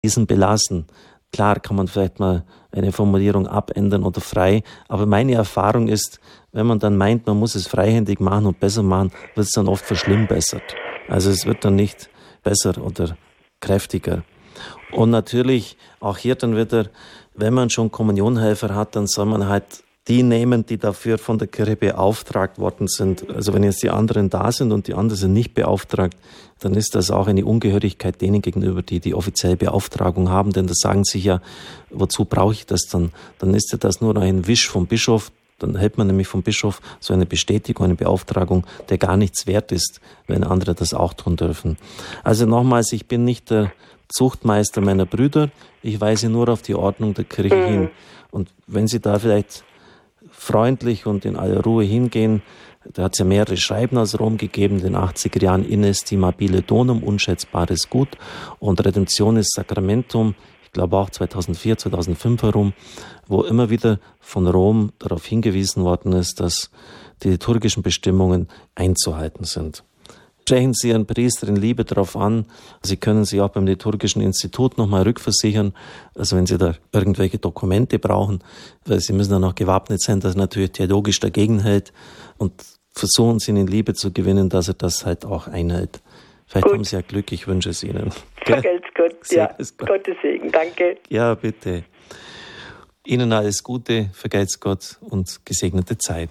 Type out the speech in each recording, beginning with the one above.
diesen belassen. Klar kann man vielleicht mal eine Formulierung abändern oder frei, aber meine Erfahrung ist, wenn man dann meint, man muss es freihändig machen und besser machen, wird es dann oft verschlimmbessert. Also es wird dann nicht besser oder kräftiger. Und natürlich auch hier dann wieder, wenn man schon Kommunionhelfer hat, dann soll man halt die nehmen, die dafür von der Kirche beauftragt worden sind. Also wenn jetzt die anderen da sind und die anderen sind nicht beauftragt, dann ist das auch eine Ungehörigkeit denen gegenüber, die die offizielle Beauftragung haben. Denn das sagen sie ja, wozu brauche ich das dann? Dann ist ja das nur ein Wisch vom Bischof. Dann hält man nämlich vom Bischof so eine Bestätigung, eine Beauftragung, der gar nichts wert ist, wenn andere das auch tun dürfen. Also nochmals, ich bin nicht der Zuchtmeister meiner Brüder. Ich weise nur auf die Ordnung der Kirche hin. Und wenn Sie da vielleicht freundlich und in aller Ruhe hingehen, da hat es ja mehrere Schreiben aus Rom gegeben, in den 80er Jahren, Inestimabile Donum, unschätzbares Gut, und Redemptionis Sacramentum, ich glaube auch 2004, 2005 herum, wo immer wieder von Rom darauf hingewiesen worden ist, dass die liturgischen Bestimmungen einzuhalten sind. Sprechen Sie Ihren Priester in Liebe darauf an. Sie können sich auch beim Liturgischen Institut nochmal rückversichern, also wenn Sie da irgendwelche Dokumente brauchen, weil Sie müssen dann auch gewappnet sein, dass er natürlich theologisch dagegen hält, und versuchen Sie ihn in Liebe zu gewinnen, dass er das halt auch einhält. Vielleicht haben Sie ja Glück, ich wünsche es Ihnen. Vergelt's Gott, ja. Gottes Segen, danke. Ja, bitte. Ihnen alles Gute, vergelt's Gott und gesegnete Zeit.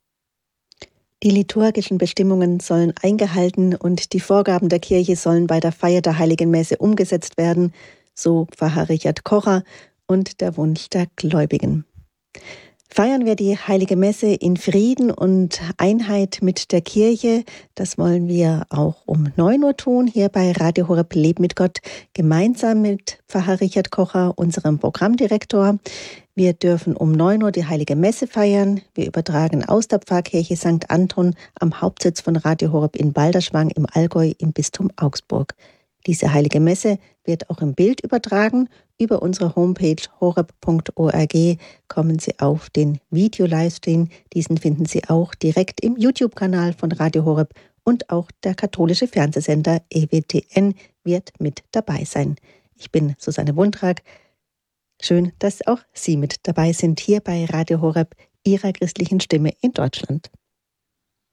Die liturgischen Bestimmungen sollen eingehalten und die Vorgaben der Kirche sollen bei der Feier der Heiligen Messe umgesetzt werden, so Pfarrer Richard Kocher und der Wunsch der Gläubigen. Feiern wir die Heilige Messe in Frieden und Einheit mit der Kirche. Das wollen wir auch um 9 Uhr tun, hier bei Radio Horeb Leben mit Gott, gemeinsam mit Pfarrer Richard Kocher, unserem Programmdirektor. Wir dürfen um 9 Uhr die Heilige Messe feiern. Wir übertragen aus der Pfarrkirche St. Anton am Hauptsitz von Radio Horeb in Balderschwang im Allgäu im Bistum Augsburg. Diese Heilige Messe wird auch im Bild übertragen. Über unsere Homepage horeb.org kommen Sie auf den Video-Livestream. Diesen finden Sie auch direkt im YouTube-Kanal von Radio Horeb, und auch der katholische Fernsehsender EWTN wird mit dabei sein. Ich bin Susanne Wundrag. Schön, dass auch Sie mit dabei sind hier bei Radio Horeb, Ihrer christlichen Stimme in Deutschland.